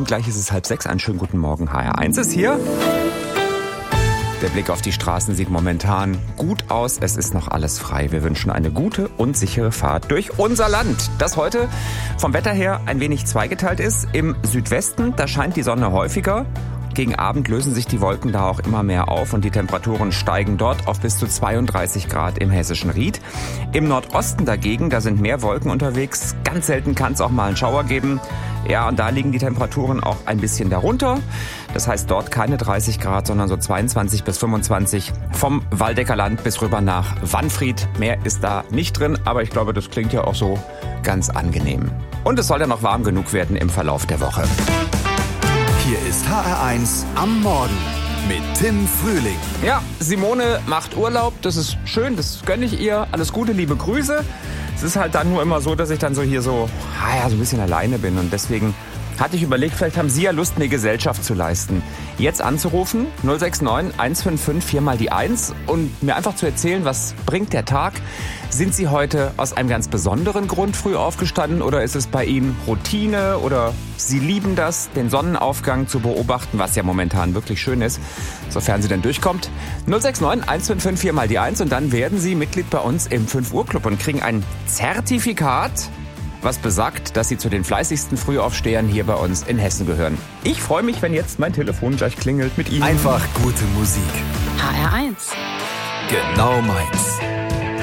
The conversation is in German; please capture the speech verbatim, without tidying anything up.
Und gleich ist es halb sechs. Einen schönen guten Morgen. H R eins ist hier. Der Blick auf die Straßen sieht momentan gut aus. Es ist noch alles frei. Wir wünschen eine gute und sichere Fahrt durch unser Land, das heute vom Wetter her ein wenig zweigeteilt ist. Im Südwesten, da scheint die Sonne häufiger. Gegen Abend lösen sich die Wolken da auch immer mehr auf und die Temperaturen steigen dort auf bis zu zweiunddreißig Grad im hessischen Ried. Im Nordosten dagegen, da sind mehr Wolken unterwegs. Ganz selten kann es auch mal einen Schauer geben. Ja, und da liegen die Temperaturen auch ein bisschen darunter. Das heißt dort keine dreißig Grad, sondern so zweiundzwanzig bis fünfundzwanzig vom Waldecker Land bis rüber nach Wanfried. Mehr ist da nicht drin, aber ich glaube, das klingt ja auch so ganz angenehm. Und es soll dann noch warm genug werden im Verlauf der Woche. Hier ist H R eins am Morgen mit Tim Frühling. Ja, Simone macht Urlaub, das ist schön, das gönne ich ihr. Alles Gute, liebe Grüße. Es ist halt dann nur immer so, dass ich dann so hier so, ah ja, so ein bisschen alleine bin und deswegen hatte ich überlegt, vielleicht haben Sie ja Lust, mir Gesellschaft zu leisten. Jetzt anzurufen, null sechs neun eins fünf fünf vier mal die eins und mir einfach zu erzählen, was bringt der Tag. Sind Sie heute aus einem ganz besonderen Grund früh aufgestanden oder ist es bei Ihnen Routine oder Sie lieben das, den Sonnenaufgang zu beobachten, was ja momentan wirklich schön ist, sofern Sie denn durchkommt. null sechs neun eins fünf fünf vier mal die eins und dann werden Sie Mitglied bei uns im fünf Uhr Club und kriegen ein Zertifikat, was besagt, dass Sie zu den fleißigsten Frühaufstehern hier bei uns in Hessen gehören. Ich freue mich, wenn jetzt mein Telefon gleich klingelt mit Ihnen. Einfach gute Musik. H R eins. Genau meins.